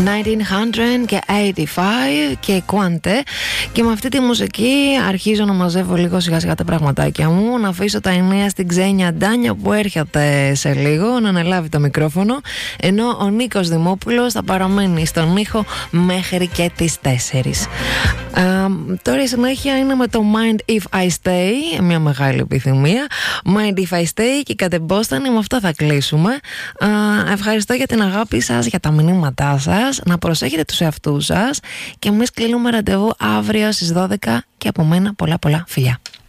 1900 και 85 και Quante. Και με αυτή τη μουσική αρχίζω να μαζεύω λίγο σιγά σιγά τα πραγματάκια μου, να αφήσω τα εννέα στην Ξένια Ντάνια που έρχεται σε λίγο να αναλάβει το μικρόφωνο, ενώ ο Νίκος Δημόπουλος θα παραμένει στον ήχο μέχρι και τις 4. Τώρα η συνέχεια είναι με το Mind If I Stay, μια μεγάλη επιθυμία. Mind If I Stay και κατεμπόστανη, με αυτό θα κλείσουμε. Ευχαριστώ για την αγάπη σας, για τα μηνύματά σας. Να προσέχετε τους εαυτούς σας και εμείς κλείνουμε ραντεβού αύριο στις 12 και από μένα πολλά φιλιά.